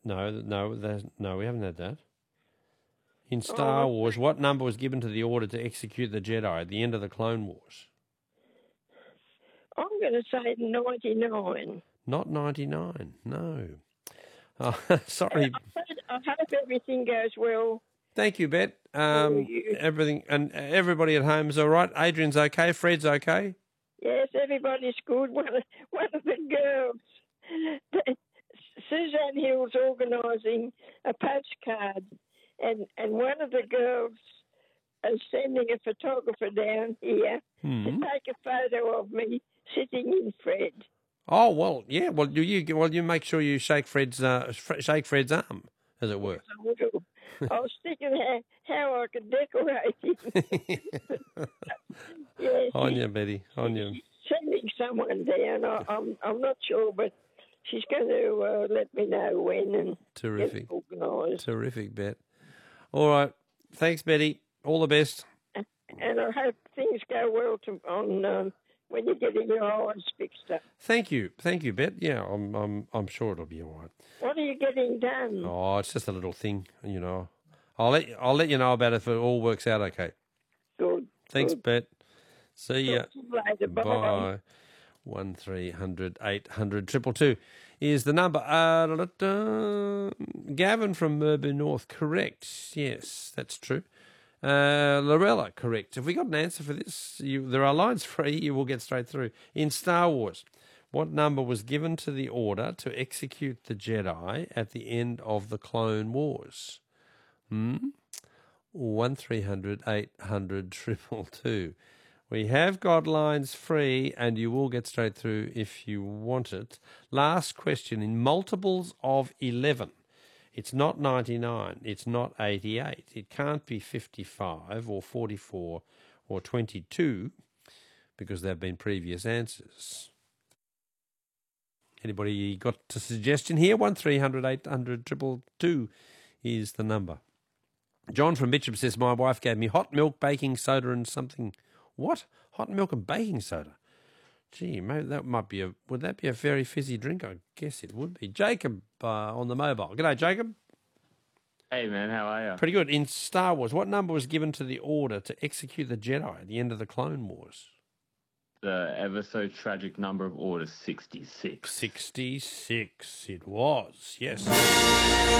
No, we haven't had that. In Star Wars, what number was given to the order to execute the Jedi at the end of the Clone Wars? I'm going to say 99. Not 99, no. Oh, sorry. I hope everything goes well. Thank you, Bet. You. Everything and everybody at home is all right. Adrian's okay. Fred's okay. Yes, everybody's good. One of the girls, Suzanne Hill's organising a postcard, and one of the girls is sending a photographer down here to take a photo of me sitting in Fred. Oh well, yeah. Well, you make sure you shake Fred's arm, as it were. I will. I was thinking how I could decorate him. Yes, On you, Betty. On you. Sending someone down. I'm not sure, but she's going to let me know when and Terrific. get it organised. Terrific, Bet. All right. Thanks, Betty. All the best. And I hope things go well on when you're getting your eyes fixed up. Thank you, Bet. Yeah, I'm sure it'll be all right. What are you getting done? Oh, it's just a little thing, you know. I'll let you know about it if it all works out okay. Good. Thanks, good. Bet. See ya. Talk to you later. Bye. Bye. 1300 800 222 is the number. Gavin from Melbourne North, correct. Yes, that's true. Lorella, correct. Have we got an answer for this? There are lines free. You will get straight through. In Star Wars, what number was given to the order to execute the Jedi at the end of the Clone Wars? 1300 800 222. We have got lines free, and you will get straight through if you want it. Last question. In multiples of 11, it's not 99, it's not 88. It can't be 55 or 44 or 22 because there have been previous answers. Anybody got a suggestion here? 1300 800 222 is the number. John from Mitcham says, my wife gave me hot milk, baking soda and something. What? Hot milk and baking soda? Gee, maybe would that be a very fizzy drink? I guess it would be. Jacob on the mobile. G'day, Jacob. Hey, man, how are you? Pretty good. In Star Wars, what number was given to the order to execute the Jedi at the end of the Clone Wars? The ever so tragic number of orders, 66. 66 it was, yes.